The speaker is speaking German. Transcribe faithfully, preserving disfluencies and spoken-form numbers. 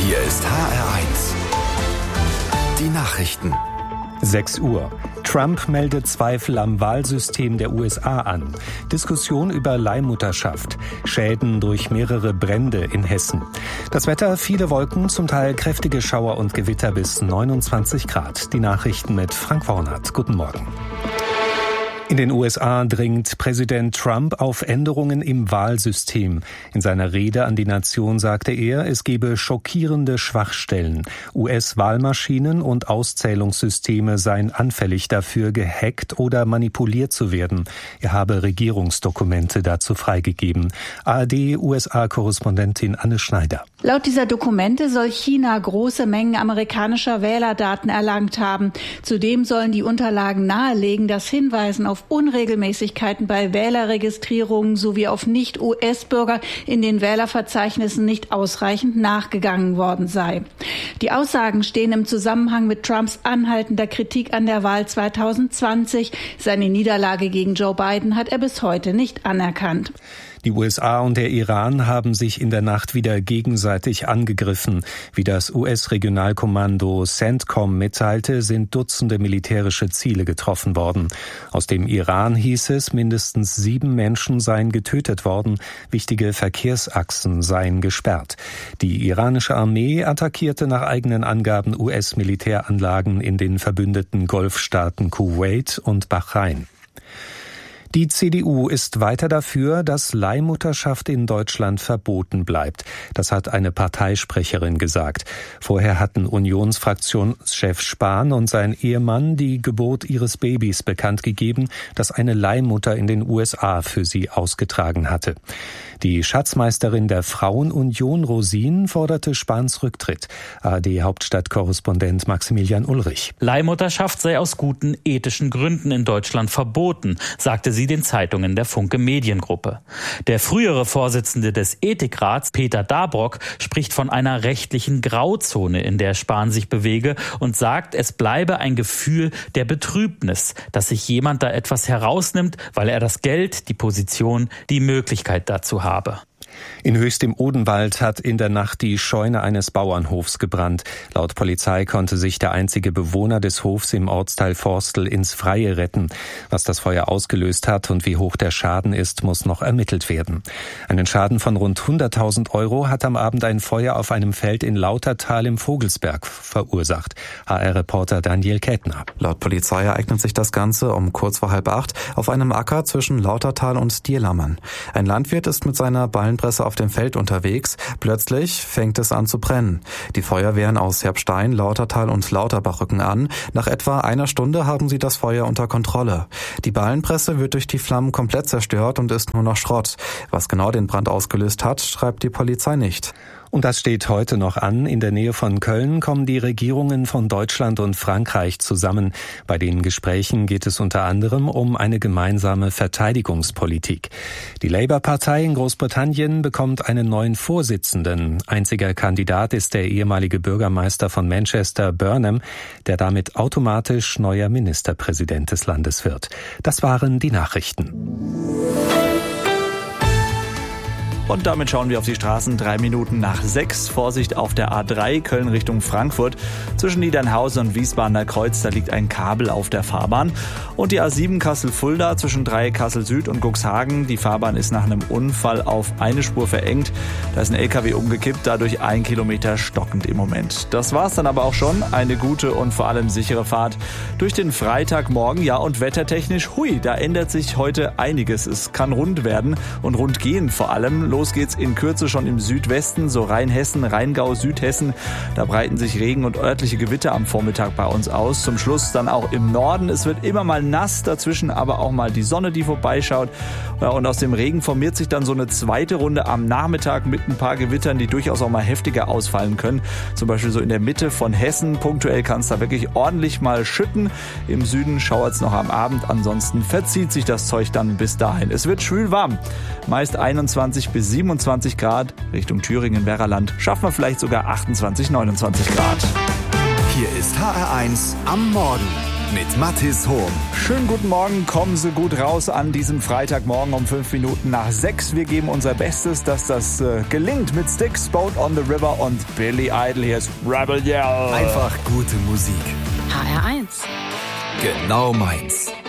Hier ist H R eins. Die Nachrichten. sechs Uhr. Trump meldet Zweifel am Wahlsystem der U S A an. Diskussion über Leihmutterschaft. Schäden durch mehrere Brände in Hessen. Das Wetter, viele Wolken, zum Teil kräftige Schauer und Gewitter bis neunundzwanzig Grad. Die Nachrichten mit Frank Wornert. Guten Morgen. In den U S A dringt Präsident Trump auf Änderungen im Wahlsystem. In seiner Rede an die Nation sagte er, es gebe schockierende Schwachstellen. U S-Wahlmaschinen und Auszählungssysteme seien anfällig dafür, gehackt oder manipuliert zu werden. Er habe Regierungsdokumente dazu freigegeben. A R D-U S A-Korrespondentin Anne Schneider. Laut dieser Dokumente soll China große Mengen amerikanischer Wählerdaten erlangt haben. Zudem sollen die Unterlagen nahelegen, dass Hinweisen auf Unregelmäßigkeiten bei Wählerregistrierungen sowie auf Nicht-U S-Bürger in den Wählerverzeichnissen nicht ausreichend nachgegangen worden sei. Die Aussagen stehen im Zusammenhang mit Trumps anhaltender Kritik an der Wahl zweitausendzwanzig. Seine Niederlage gegen Joe Biden hat er bis heute nicht anerkannt. Die U S A und der Iran haben sich in der Nacht wieder gegenseitig angegriffen. Wie das U S-Regionalkommando CENTCOM mitteilte, sind Dutzende militärische Ziele getroffen worden. Aus dem Iran hieß es, mindestens sieben Menschen seien getötet worden, wichtige Verkehrsachsen seien gesperrt. Die iranische Armee attackierte nach eigenen Angaben U S-Militäranlagen in den verbündeten Golfstaaten Kuwait und Bahrain. Die C D U ist weiter dafür, dass Leihmutterschaft in Deutschland verboten bleibt. Das hat eine Parteisprecherin gesagt. Vorher hatten Unionsfraktionschef Spahn und sein Ehemann die Geburt ihres Babys bekannt gegeben, das eine Leihmutter in den U S A für sie ausgetragen hatte. Die Schatzmeisterin der Frauenunion Rosin forderte Spahns Rücktritt. A R D-Hauptstadtkorrespondent Maximilian Ulrich. Leihmutterschaft sei aus guten ethischen Gründen in Deutschland verboten, sagte sie den Zeitungen der Funke Mediengruppe. Der frühere Vorsitzende des Ethikrats, Peter Dabrock, spricht von einer rechtlichen Grauzone, in der Spahn sich bewege und sagt, es bleibe ein Gefühl der Betrübnis, dass sich jemand da etwas herausnimmt, weil er das Geld, die Position, die Möglichkeit dazu habe. In Höchst im Odenwald hat in der Nacht die Scheune eines Bauernhofs gebrannt. Laut Polizei konnte sich der einzige Bewohner des Hofs im Ortsteil Forstel ins Freie retten. Was das Feuer ausgelöst hat und wie hoch der Schaden ist, muss noch ermittelt werden. Einen Schaden von rund hunderttausend Euro hat am Abend ein Feuer auf einem Feld in Lautertal im Vogelsberg verursacht. H R-Reporter Daniel Kettner. Laut Polizei ereignet sich das Ganze um kurz vor halb acht auf einem Acker zwischen Lautertal und Dierlammern. Ein Landwirt ist mit seiner Ballenpresse auf dem Feld unterwegs. Plötzlich fängt es an zu brennen. Die Feuerwehren aus Herbstein, Lautertal und Lauterbach rücken an. Nach etwa einer Stunde haben sie das Feuer unter Kontrolle. Die Ballenpresse wird durch die Flammen komplett zerstört und ist nur noch Schrott. Was genau den Brand ausgelöst hat, schreibt die Polizei nicht. Und das steht heute noch an. In der Nähe von Köln kommen die Regierungen von Deutschland und Frankreich zusammen. Bei den Gesprächen geht es unter anderem um eine gemeinsame Verteidigungspolitik. Die Labour-Partei in Großbritannien bekommt einen neuen Vorsitzenden. Einziger Kandidat ist der ehemalige Bürgermeister von Manchester, Burnham, der damit automatisch neuer Ministerpräsident des Landes wird. Das waren die Nachrichten. Und damit schauen wir auf die Straßen. Drei Minuten nach sechs. Vorsicht auf der A drei, Köln Richtung Frankfurt. Zwischen Niedernhausen und Wiesbadener Kreuz, da liegt ein Kabel auf der Fahrbahn. Und die A sieben Kassel-Fulda zwischen drei Kassel Süd und Cuxhagen. Die Fahrbahn ist nach einem Unfall auf eine Spur verengt. Da ist ein L K W umgekippt, dadurch ein Kilometer stockend im Moment. Das war's dann aber auch schon. Eine gute und vor allem sichere Fahrt durch den Freitagmorgen. Ja, und wettertechnisch, hui, da ändert sich heute einiges. Es kann rund werden und rund gehen vor allem. Los geht's in Kürze schon im Südwesten, so Rheinhessen, Rheingau, Südhessen. Da breiten sich Regen und örtliche Gewitter am Vormittag bei uns aus. Zum Schluss dann auch im Norden. Es wird immer mal nass, dazwischen aber auch mal die Sonne, die vorbeischaut. Und aus dem Regen formiert sich dann so eine zweite Runde am Nachmittag mit ein paar Gewittern, die durchaus auch mal heftiger ausfallen können. Zum Beispiel so in der Mitte von Hessen. Punktuell kann es da wirklich ordentlich mal schütten. Im Süden schauert es noch am Abend. Ansonsten verzieht sich das Zeug dann bis dahin. Es wird schwül warm. Meist einundzwanzig bis siebenundzwanzig Grad. Richtung Thüringen, Werraland schaffen wir vielleicht sogar achtundzwanzig, neunundzwanzig Grad. Hier ist H R eins am Morgen. mit Mathis Hohm. Schönen guten Morgen, kommen Sie gut raus an diesem Freitagmorgen um fünf Minuten nach sechs. Wir geben unser Bestes, dass das äh, gelingt mit Styx, Boat on the River und Billy Idol. Hier ist Rebel Yell. Einfach gute Musik. H R eins. Genau meins.